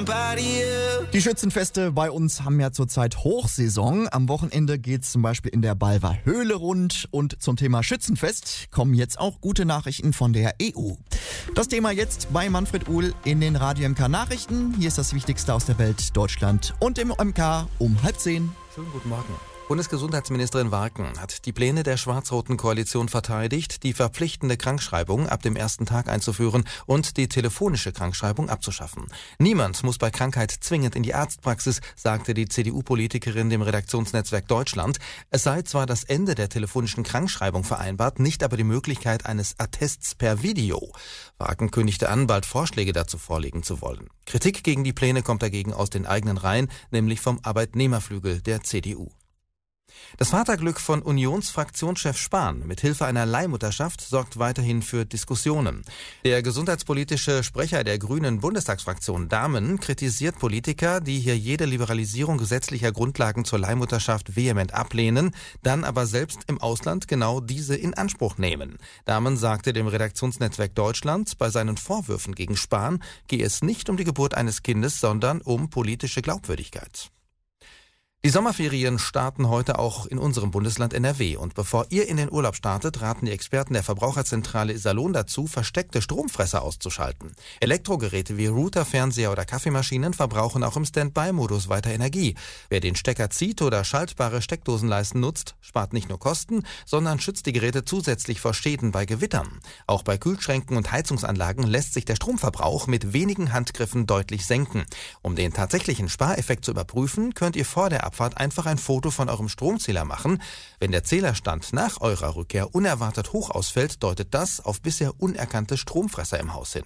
somebody else. Die Schützenfeste bei uns haben ja zurzeit Hochsaison. Am Wochenende geht's zum Beispiel in der Balver Höhle rund. Und zum Thema Schützenfest kommen jetzt auch gute Nachrichten von der EU. Das Thema jetzt bei Manfred Uhl in den Radio MK Nachrichten. Hier ist das Wichtigste aus der Welt, Deutschland und im MK um 9:30. Schönen guten Morgen. Bundesgesundheitsministerin Warken hat die Pläne der schwarz-roten Koalition verteidigt, die verpflichtende Krankschreibung ab dem ersten Tag einzuführen und die telefonische Krankschreibung abzuschaffen. Niemand muss bei Krankheit zwingend in die Arztpraxis, sagte die CDU-Politikerin dem Redaktionsnetzwerk Deutschland. Es sei zwar das Ende der telefonischen Krankschreibung vereinbart, nicht aber die Möglichkeit eines Attests per Video. Warken kündigte an, bald Vorschläge dazu vorlegen zu wollen. Kritik gegen die Pläne kommt dagegen aus den eigenen Reihen, nämlich vom Arbeitnehmerflügel der CDU. Das Vaterglück von Unionsfraktionschef Spahn mit Hilfe einer Leihmutterschaft sorgt weiterhin für Diskussionen. Der gesundheitspolitische Sprecher der Grünen Bundestagsfraktion Dahmen kritisiert Politiker, die hier jede Liberalisierung gesetzlicher Grundlagen zur Leihmutterschaft vehement ablehnen, dann aber selbst im Ausland genau diese in Anspruch nehmen. Dahmen sagte dem Redaktionsnetzwerk Deutschland, bei seinen Vorwürfen gegen Spahn gehe es nicht um die Geburt eines Kindes, sondern um politische Glaubwürdigkeit. Die Sommerferien starten heute auch in unserem Bundesland NRW. Und bevor ihr in den Urlaub startet, raten die Experten der Verbraucherzentrale Iserlohn dazu, versteckte Stromfresser auszuschalten. Elektrogeräte wie Router, Fernseher oder Kaffeemaschinen verbrauchen auch im Standby-Modus weiter Energie. Wer den Stecker zieht oder schaltbare Steckdosenleisten nutzt, spart nicht nur Kosten, sondern schützt die Geräte zusätzlich vor Schäden bei Gewittern. Auch bei Kühlschränken und Heizungsanlagen lässt sich der Stromverbrauch mit wenigen Handgriffen deutlich senken. Um den tatsächlichen Spareffekt zu überprüfen, könnt ihr vor der Abfahrt einfach ein Foto von eurem Stromzähler machen. Wenn der Zählerstand nach eurer Rückkehr unerwartet hoch ausfällt, deutet das auf bisher unerkannte Stromfresser im Haus hin.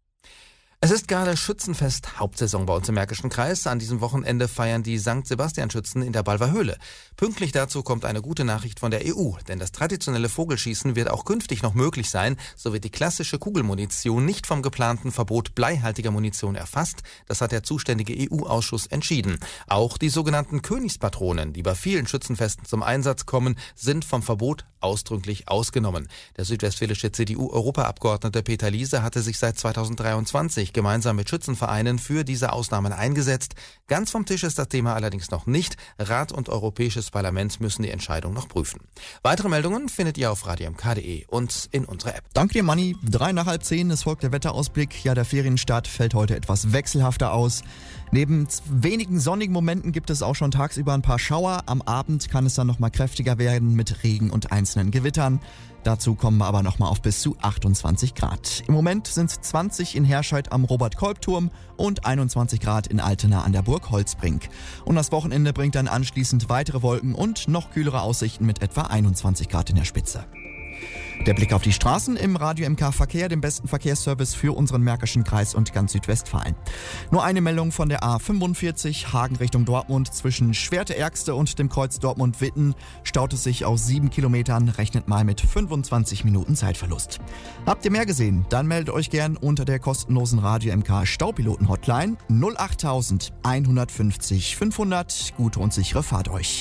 Es ist gerade Schützenfest Hauptsaison bei uns im Märkischen Kreis. An diesem Wochenende feiern die St. Sebastian-Schützen in der Balver Höhle. Pünktlich dazu kommt eine gute Nachricht von der EU, denn das traditionelle Vogelschießen wird auch künftig noch möglich sein. So wird die klassische Kugelmunition nicht vom geplanten Verbot bleihaltiger Munition erfasst. Das hat der zuständige EU-Ausschuss entschieden. Auch die sogenannten Königspatronen, die bei vielen Schützenfesten zum Einsatz kommen, sind vom Verbot ausdrücklich ausgenommen. Der südwestfälische CDU-Europaabgeordnete Peter Liese hatte sich seit 2023 gemeinsam mit Schützenvereinen für diese Ausnahmen eingesetzt. Ganz vom Tisch ist das Thema allerdings noch nicht. Rat und Europäisches Parlament müssen die Entscheidung noch prüfen. Weitere Meldungen findet ihr auf radiomk.de und in unserer App. Danke dir, Manni. 9:03, es folgt der Wetterausblick. Ja, der Ferienstart fällt heute etwas wechselhafter aus. Neben wenigen sonnigen Momenten gibt es auch schon tagsüber ein paar Schauer. Am Abend kann es dann nochmal kräftiger werden mit Regen und einzelnen Gewittern. Dazu kommen wir aber nochmal auf bis zu 28 Grad. Im Moment sind es 20 in Herscheid am Robert-Kolb-Turm und 21 Grad in Altena an der Burg Holzbrink. Und das Wochenende bringt dann anschließend weitere Wolken und noch kühlere Aussichten mit etwa 21 Grad in der Spitze. Der Blick auf die Straßen im Radio MK Verkehr, dem besten Verkehrsservice für unseren Märkischen Kreis und ganz Südwestfalen. Nur eine Meldung von der A45 Hagen Richtung Dortmund. Zwischen Schwerte-Ergste und dem Kreuz Dortmund-Witten staut es sich aus 7 Kilometern, rechnet mal mit 25 Minuten Zeitverlust. Habt ihr mehr gesehen? Dann meldet euch gern unter der kostenlosen Radio MK Staupiloten Hotline 08000 150 500. Gute und sichere Fahrt euch.